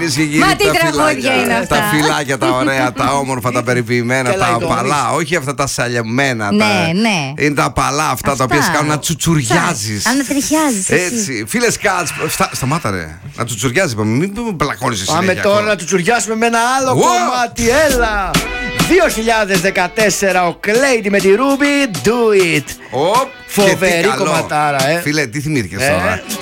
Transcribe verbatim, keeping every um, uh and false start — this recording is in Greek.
Κυρίες και κύριοι, Μα τι τραγούδια είναι αυτά. Τα φυλάκια, τα ωραία, τα όμορφα, τα περιποιημένα, τα απαλά. Όχι αυτά τα σαλεμμένα. Ναι, ναι. Είναι τα απαλά αυτά τα οποία σε κάνουν να τσουτσουριάζεις. Αν να τριχιάζεις. Έτσι. Φίλε Σκάτς, σταμάτα ρε. Να τσουτσουριάζεις, είπαμε. Μην πλακώνεις εσύ. Πάμε τώρα να τσουτσουριάσουμε με ένα άλλο κομμάτι. Έλα. δύο χιλιάδες δεκατέσσερα ο Clady με τη Ruby, Do It. Οπ, φοβερή κομματάρα, ε. Φίλε, τι θυμήθηκες ε. τώρα.